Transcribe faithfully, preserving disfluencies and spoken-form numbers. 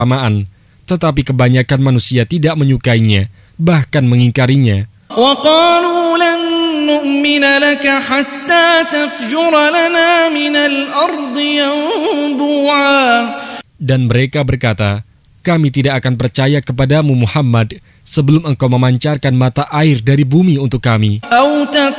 keutamaan, tetapi kebanyakan manusia tidak menyukainya, bahkan mengingkarinya. وَقَالُوا لَن نُّؤْمِنَ لَكَ حَتَّى تَفْجُرَ لَنَا مِنَ الْأَرْضِ يَنبُوعًا. Dan mereka berkata, kami tidak akan percaya kepadamu Muhammad sebelum engkau memancarkan mata air dari bumi untuk kami.